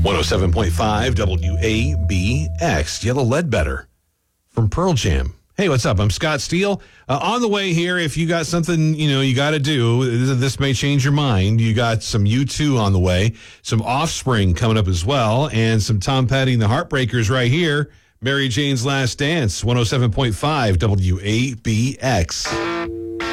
107.5 WABX. Yellow Ledbetter from Pearl Jam. Hey, what's up? I'm Scott Steele. On the way here, if you got something, you got to do, this may change your mind. You got some U2 on the way, some Offspring coming up as well, and some Tom Petty and the Heartbreakers right here. Mary Jane's Last Dance, 107.5 WABX.